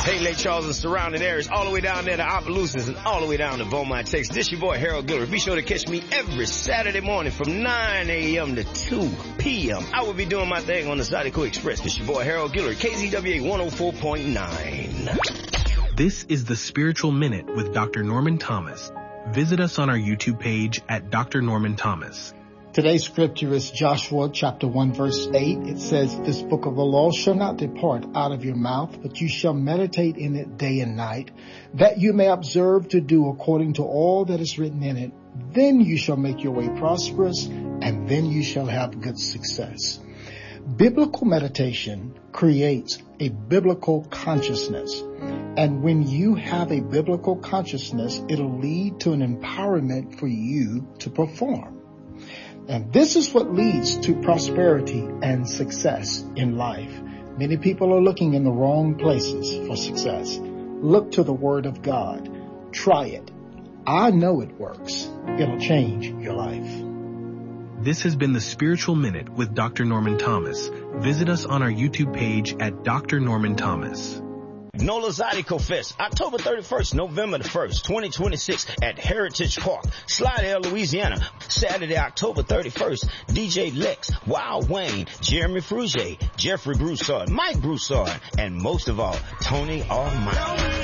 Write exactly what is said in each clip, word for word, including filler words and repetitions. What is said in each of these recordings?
Hey, Lake Charles and surrounding areas, all the way down there to Opelousas and all the way down to Beaumont, Texas. This your boy, Harold Guillory. Be sure to catch me every Saturday morning from nine a.m. to two p.m. I will be doing my thing on the Zydeco Express. This your boy, Harold Guillory, K Z W A one oh four point nine. This is the Spiritual Minute with Doctor Norman Thomas. Visit us on our YouTube page at Doctor Norman Thomas. Today's scripture is Joshua chapter one verse eight. It says, this book of the law shall not depart out of your mouth, but you shall meditate in it day and night, that you may observe to do according to all that is written in it. Then you shall make your way prosperous, and then you shall have good success. Biblical meditation creates a biblical consciousness. And when you have a biblical consciousness, it'll lead to an empowerment for you to perform. And this is what leads to prosperity and success in life. Many people are looking in the wrong places for success. Look to the Word of God. Try it. I know it works. It'll change your life. This has been the Spiritual Minute with Doctor Norman Thomas. Visit us on our YouTube page at Doctor Norman Thomas. NOLA Zydeco Fest, October thirty-first, November the first, twenty twenty-six at Heritage Park, Slidell, Louisiana. Saturday, October thirty-first, D J Lex, Wild Wayne, Jeremy Frugier, Jeffrey Broussard, Mike Broussard, and most of all, Tony Almighty.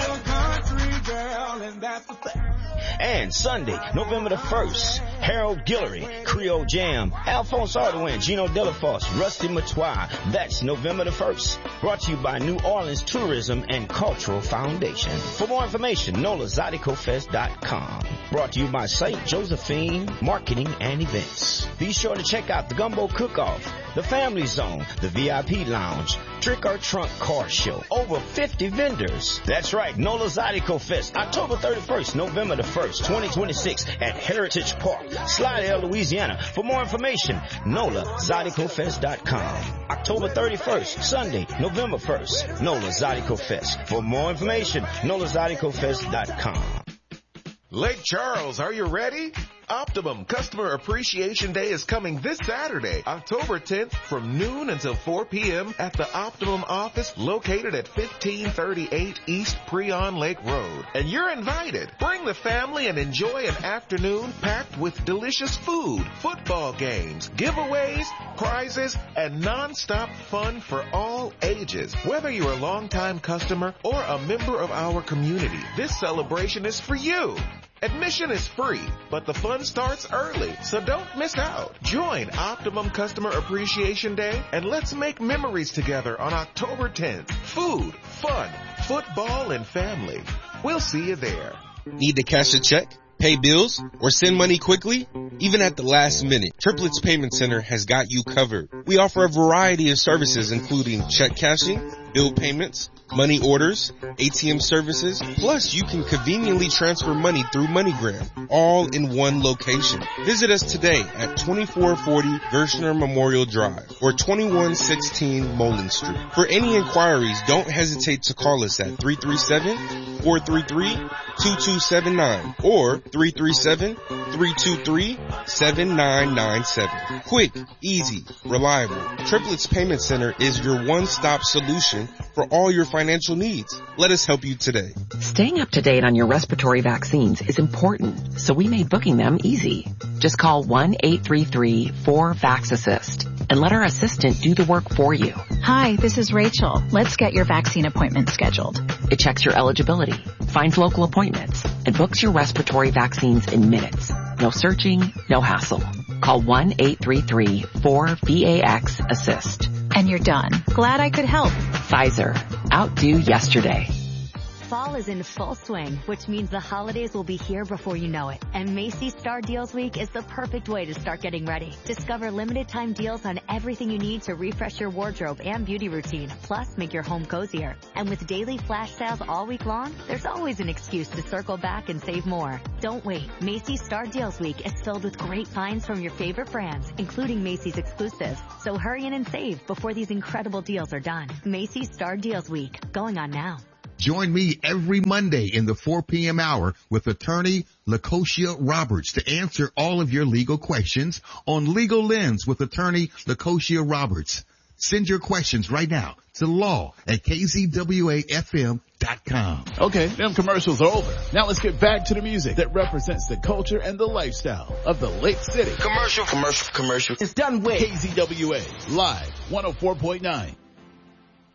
And Sunday, November the first, Harold Guillory, Creole Jam, Alphonse Ardoin, Gino Delafosse, Rusty Matois. That's November the first. Brought to you by New Orleans Tourism and Cultural Foundation. For more information, nola zydeco fest dot com. Brought to you by Saint Josephine Marketing and Events. Be sure to check out the Gumbo Cook-Off, the Family Zone, the V I P Lounge, Trick or Trunk Car Show. Over fifty vendors. That's right, NOLA Zydeco Fest, October thirty-first, November the first, twenty twenty-six at Heritage Park, Slidell, Louisiana. For more information, nola zydeco fest dot com. October thirty-first, Sunday, November first, NOLA Zydeco Fest. For more information, nola zydeco fest dot com. Lake Charles, are you ready? Optimum Customer Appreciation Day is coming this Saturday, October tenth, from noon until four p.m. at the Optimum office located at fifteen thirty-eight East Preon Lake Road. And you're invited. Bring the family and enjoy an afternoon packed with delicious food, football games, giveaways, prizes, and non-stop fun for all ages. Whether you're a longtime customer or a member of our community, this celebration is for you. Admission is free, but the fun starts early, so don't miss out. Join Optimum Customer Appreciation Day and let's make memories together on October tenth. Food, fun, football, and family. We'll see you there. Need to cash a check, pay bills, or send money quickly? Even at the last minute, Triplets Payment Center has got you covered. We offer a variety of services including check cashing, bill payments, money orders, A T M services, plus you can conveniently transfer money through MoneyGram, all in one location. Visit us today at twenty-four forty Gershner Memorial Drive or twenty-one sixteen Molen Street. For any inquiries, don't hesitate to call us at three three seven, four three three, two two seven nine or three three seven, three two three, seven nine nine seven. Quick, easy, reliable. Triplets Payment Center is your one-stop solution for all your financial needs. Let us help you today. Staying up to date on your respiratory vaccines is important, so we made booking them easy. Just call one eight three three, four, VAX assist and let our assistant do the work for you. Hi, this is Rachel. Let's get your vaccine appointment scheduled. It checks your eligibility, finds local appointments, and books your respiratory vaccines in minutes. No searching, no hassle. Call one eight three three, four, VAX assist. And you're done. Glad I could help. Pfizer. Outdo yesterday. Fall is in full swing, which means the holidays will be here before you know it. And Macy's Star Deals Week is the perfect way to start getting ready. Discover limited time deals on everything you need to refresh your wardrobe and beauty routine, plus make your home cozier. And with daily flash sales all week long, there's always an excuse to circle back and save more. Don't wait. Macy's Star Deals Week is filled with great finds from your favorite brands, including Macy's exclusives. So hurry in and save before these incredible deals are done. Macy's Star Deals Week, going on now. Join me every Monday in the four p.m. hour with attorney Lacosia Roberts to answer all of your legal questions on Legal Lens with attorney Lacosia Roberts. Send your questions right now to law at k z w a f m dot com. Okay, them commercials are over. Now let's get back to the music that represents the culture and the lifestyle of the Lake City. Commercial, commercial, commercial. It's done with K Z W A, live one oh four point nine.